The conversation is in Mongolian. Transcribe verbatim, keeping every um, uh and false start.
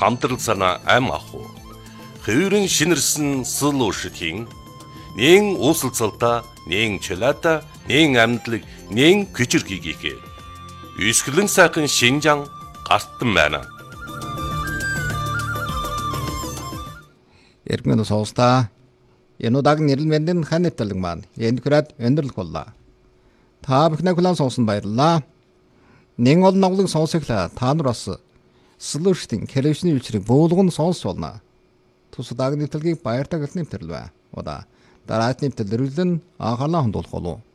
хамтрал санаа ам аху. Хэврэн шинэрсэн сул ушгийн нэн ууслцалта, нэн чөлата, нэн амьдлаг, нэн күчирхийгээ. Үсгэлэн сайхан Шинжаан гартан байна. Эргэн соуста энэ удаагийн нэрлэлмэндийн хан нэвтрэлэг маань энд хүрээд өндөрлөх боллоо. Та бүхний хүлээн сонсон баярлалаа. Нэн олон новлог сонсоглоо. Та нар бас Solution Television үйлчрийг бөөлгөн сонсч болно. Тус удаагийн нэвтрэлгийг баяртай гэлэн нэвтрэл бай. Удаа дараагийн нэвтрэлээр анхаарлаа хандуулах болов.